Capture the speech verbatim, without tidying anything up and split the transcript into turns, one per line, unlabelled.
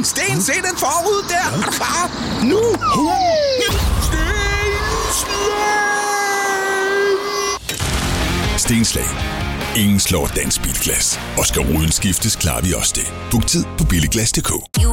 Sten, Sten, se den forud der. Er du klar? Nu.
Stenslag. Stenslag. Ingen slår dansk bilglas. Og skal ruden skiftes, klarer vi også det. Book tid på billiglas punktum d k.